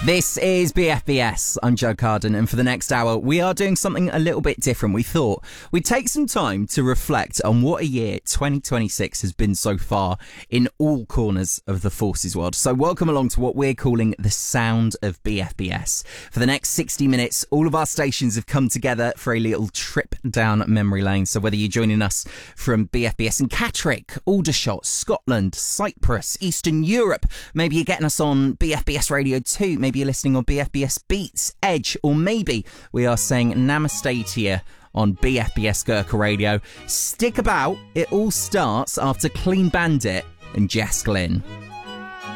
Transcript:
This is BFBS. I'm Joe Carden, and for the next hour, we are doing something a little bit different. We thought we'd take some time to reflect on what a year 2026 has been so far in all corners of the Forces world. So welcome along to what we're calling the sound of BFBS. For the next 60 minutes, all of our stations have come together for a little trip down memory lane. So whether you're joining us from BFBS in Catterick, Aldershot, Scotland, Cyprus, Eastern Europe, maybe you're getting us on BFBS Radio 2, maybe you're listening on BFBS Beats, Edge, or maybe we are saying namaste to you on BFBS Gurkha Radio. Stick about, it all starts after Clean Bandit and Jess Glynn.